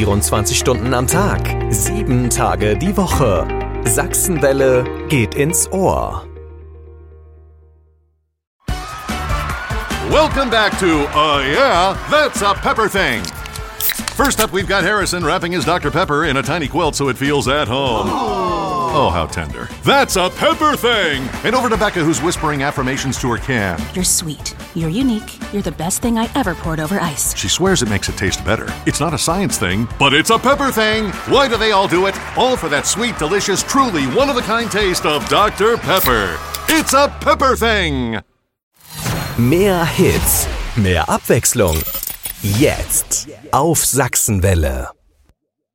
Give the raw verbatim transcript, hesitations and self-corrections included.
vierundzwanzig Stunden am Tag, sieben Tage die Woche. Sachsenwelle geht ins Ohr. Welcome back to Uh Yeah, That's a Pepper Thing. First up, we've got Harrison wrapping his Doctor Pepper in a tiny quilt so it feels at home. Oh, how tender. That's a Pepper Thing! And over to Becca, who's whispering affirmations to her can. You're sweet. You're unique. You're the best thing I ever poured over ice. She swears it makes it taste better. It's not a science thing, but it's a pepper thing. Why do they all do it? All for that sweet, delicious, truly one-of-a-kind taste of Doctor Pepper. It's a Pepper Thing! Mehr Hits, mehr Abwechslung. Jetzt auf Sachsenwelle.